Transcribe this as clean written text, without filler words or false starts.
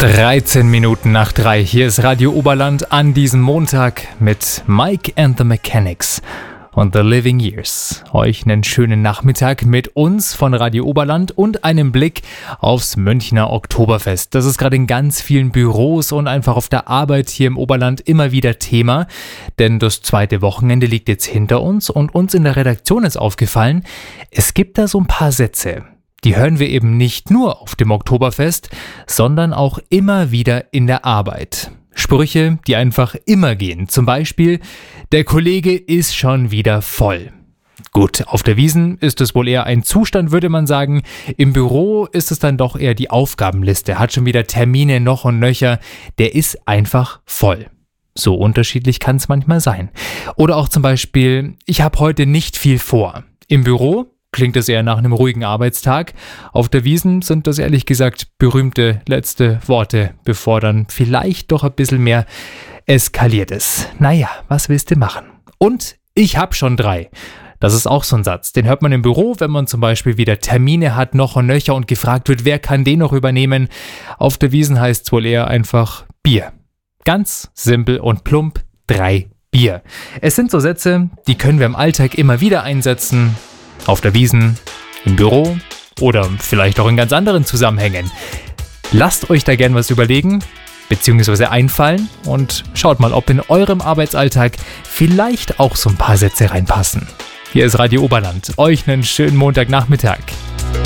13 Minuten nach 3. Hier ist Radio Oberland an diesem Montag mit Mike and the Mechanics und The Living Years. Euch einen schönen Nachmittag mit uns von Radio Oberland und einem Blick aufs Münchner Oktoberfest. Das ist gerade in ganz vielen Büros und einfach auf der Arbeit hier im Oberland immer wieder Thema, denn das zweite Wochenende liegt jetzt hinter uns und uns in der Redaktion ist aufgefallen, es gibt da so ein paar Sätze. Die hören wir eben nicht nur auf dem Oktoberfest, sondern auch immer wieder in der Arbeit. Sprüche, die einfach immer gehen. Zum Beispiel, der Kollege ist schon wieder voll. Gut, auf der Wiesn ist es wohl eher ein Zustand, würde man sagen. Im Büro ist es dann doch eher die Aufgabenliste. Hat schon wieder Termine noch und nöcher. Der ist einfach voll. So unterschiedlich kann es manchmal sein. Oder auch zum Beispiel, ich habe heute nicht viel vor. Im Büro klingt es eher nach einem ruhigen Arbeitstag. Auf der Wiesn sind das ehrlich gesagt berühmte letzte Worte, bevor dann vielleicht doch ein bisschen mehr eskaliert ist. Naja, was willst du machen? Und ich hab schon 3. Das ist auch so ein Satz. Den hört man im Büro, wenn man zum Beispiel wieder Termine hat, noch und nöcher und gefragt wird, wer kann den noch übernehmen. Auf der Wiesn heißt es wohl eher einfach Bier. Ganz simpel und plump, 3 Bier. Es sind so Sätze, die können wir im Alltag immer wieder einsetzen. Auf der Wiesn, im Büro oder vielleicht auch in ganz anderen Zusammenhängen. Lasst euch da gern was überlegen bzw. einfallen und schaut mal, ob in eurem Arbeitsalltag vielleicht auch so ein paar Sätze reinpassen. Hier ist Radio Oberland. Euch einen schönen Montagnachmittag.